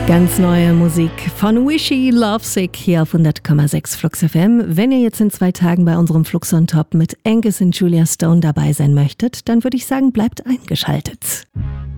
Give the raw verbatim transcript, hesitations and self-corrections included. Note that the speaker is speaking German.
Ganz neue Musik von Wishy Lovesick hier auf hundert Komma sechs Flux F M. Wenn ihr jetzt in zwei Tagen bei unserem Flux on Top mit Angus und Julia Stone dabei sein möchtet, dann würde ich sagen, bleibt eingeschaltet.